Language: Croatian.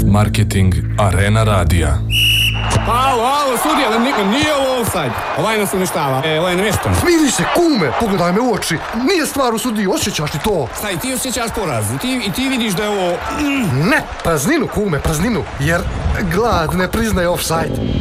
Marketing Arena Radija. Alo, sudija, nije ovo offside. Ovaj nas uništava, ovaj nevještan. Smiri se, kume, pogledaj me u oči. Nije stvar u sudiji, osjećaš li to? Staj, ti osjećaš poraz. I ti vidiš da je ovo... Ne, prazninu, kume, prazninu. Jer glad ne priznaje offside.